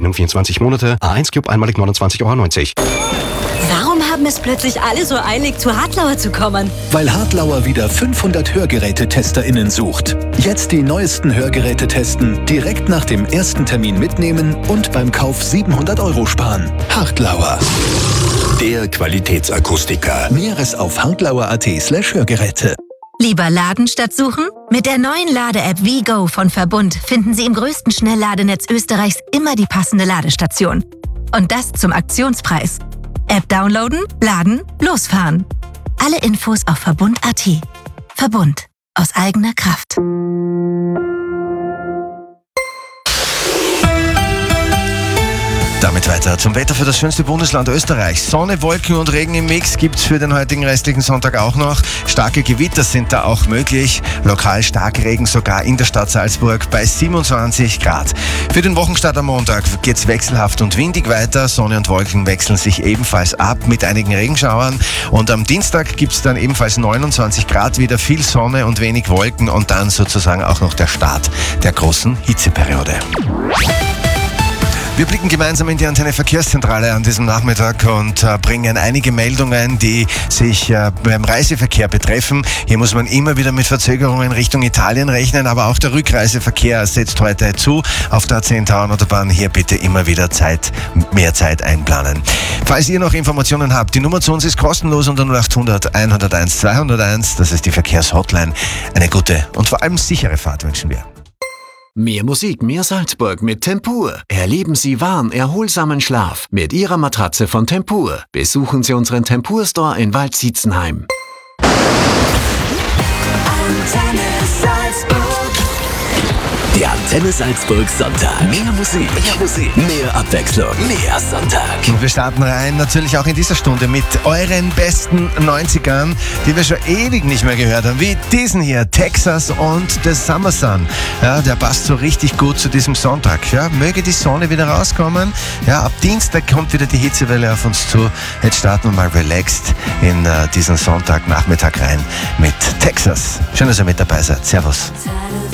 Zahlungen 24 Monate, A1 Cube einmalig 29,90 €. Warum haben es plötzlich alle so eilig, zu Hartlauer zu kommen? Weil Hartlauer wieder 500 Hörgerätetesterinnen sucht. Jetzt die neuesten Hörgeräte testen, direkt nach dem ersten Termin mitnehmen und beim Kauf 700 € sparen. Hartlauer. Der Qualitätsakustiker. Näheres auf hartlauer.at/Hörgeräte. Lieber laden statt suchen? Mit der neuen Lade-App WeGo von Verbund finden Sie im größten Schnellladenetz Österreichs immer die passende Ladestation. Und das zum Aktionspreis. App downloaden, laden, losfahren. Alle Infos auf Verbund.at. Verbund. Aus eigener Kraft. Damit weiter zum Wetter für das schönste Bundesland Österreichs. Sonne, Wolken und Regen im Mix gibt's für den heutigen restlichen Sonntag auch noch. Starke Gewitter sind da auch möglich. Lokal Starkregen sogar in der Stadt Salzburg bei 27 Grad. Für den Wochenstart am Montag geht's wechselhaft und windig weiter. Sonne und Wolken wechseln sich ebenfalls ab mit einigen Regenschauern. Und am Dienstag gibt's dann ebenfalls 29 Grad, wieder viel Sonne und wenig Wolken und dann sozusagen auch noch der Start der großen Hitzeperiode. Wir blicken gemeinsam in die Antenne Verkehrszentrale an diesem Nachmittag und bringen einige Meldungen, die sich beim Reiseverkehr betreffen. Hier muss man immer wieder mit Verzögerungen Richtung Italien rechnen, aber auch der Rückreiseverkehr setzt heute zu. Auf der A10 Tauernautobahn hier bitte immer wieder mehr Zeit einplanen. Falls ihr noch Informationen habt, die Nummer zu uns ist kostenlos unter 0800 101 201. Das ist die Verkehrshotline. Eine gute und vor allem sichere Fahrt wünschen wir. Mehr Musik, mehr Salzburg mit Tempur. Erleben Sie warm, erholsamen Schlaf mit Ihrer Matratze von Tempur. Besuchen Sie unseren Tempur-Store in Waldsietzenheim. Der Antenne Salzburg Sonntag. Mehr Musik, mehr Abwechslung, mehr Sonntag. Und wir starten rein natürlich auch in dieser Stunde mit euren besten 90ern, die wir schon ewig nicht mehr gehört haben, wie diesen hier, Texas und The Summer Sun. Ja, der passt so richtig gut zu diesem Sonntag. Ja, möge die Sonne wieder rauskommen. Ja, ab Dienstag kommt wieder die Hitzewelle auf uns zu. Jetzt starten wir mal relaxed in diesen Sonntagnachmittag rein mit Texas. Schön, dass ihr mit dabei seid. Servus.